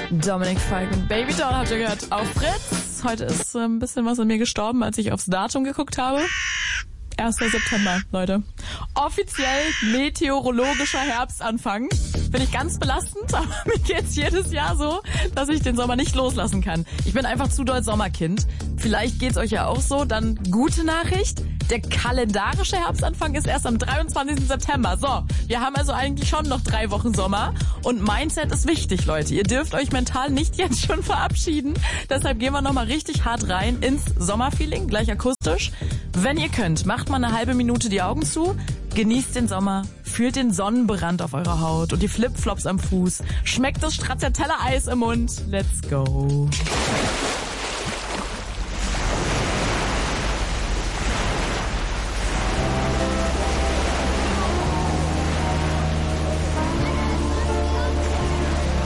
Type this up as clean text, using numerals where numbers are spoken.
Dominik Fike und Baby Doll habt ihr gehört auf Fritz. Heute ist ein bisschen was in mir gestorben, als ich aufs Datum geguckt habe. 1. September, Leute. Offiziell meteorologischer Herbstanfang. Finde ich ganz belastend, aber mir geht's jedes Jahr so, dass ich den Sommer nicht loslassen kann. Ich bin einfach zu doll Sommerkind. Vielleicht geht's euch ja auch so. Dann gute Nachricht. Der kalendarische Herbstanfang ist erst am 23. September. So, wir haben also eigentlich schon noch 3 Wochen Sommer. Und Mindset ist wichtig, Leute. Ihr dürft euch mental nicht jetzt schon verabschieden. Deshalb gehen wir nochmal richtig hart rein ins Sommerfeeling, gleich akustisch. Wenn ihr könnt, macht mal eine halbe Minute die Augen zu, genießt den Sommer, fühlt den Sonnenbrand auf eurer Haut und die Flipflops am Fuß, schmeckt das Stracciatella-Eis im Mund. Let's go.